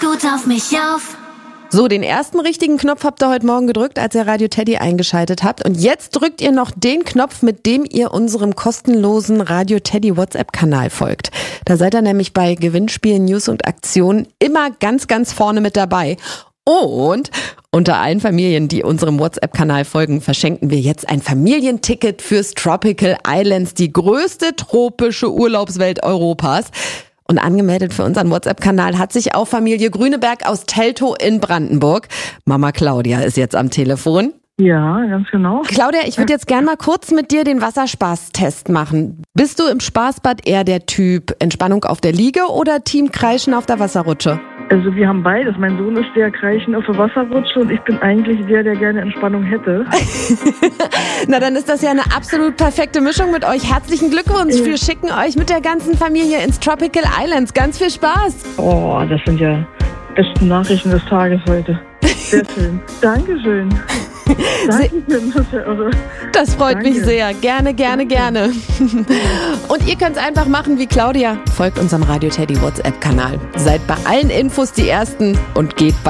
gut auf mich auf. So, den ersten richtigen Knopf habt ihr heute Morgen gedrückt, als ihr Radio Teddy eingeschaltet habt. Und jetzt drückt ihr noch den Knopf, mit dem ihr unserem kostenlosen Radio Teddy WhatsApp-Kanal folgt. Da seid ihr nämlich bei Gewinnspielen, News und Aktionen immer ganz, ganz vorne mit dabei. Und unter allen Familien, die unserem WhatsApp-Kanal folgen, verschenken wir jetzt ein Familienticket fürs Tropical Islands, die größte tropische Urlaubswelt Europas. Und angemeldet für unseren WhatsApp-Kanal hat sich auch Familie Grüneberg aus Teltow in Brandenburg. Mama Claudia ist jetzt am Telefon. Ja, ganz genau. Claudia, ich würde jetzt gern mal kurz mit dir den Wasserspaß-Test machen. Bist du im Spaßbad eher der Typ Entspannung auf der Liege oder Team Kreischen auf der Wasserrutsche? Also wir haben beides. Mein Sohn ist der Kreischen auf der Wasserrutsche und ich bin eigentlich der gerne Entspannung hätte. Na, dann ist das ja eine absolut perfekte Mischung mit euch. Herzlichen Glückwunsch. Wir schicken euch mit der ganzen Familie ins Tropical Islands. Ganz viel Spaß. Oh, das sind ja besten Nachrichten des Tages heute. Sehr schön. Dankeschön. Dankeschön. Das ist ja irre. Das freut mich sehr. Gerne, gerne, gerne. Und ihr könnt es einfach machen wie Claudia. Folgt unserem Radio Teddy WhatsApp-Kanal. Seid bei allen Infos die Ersten und geht bei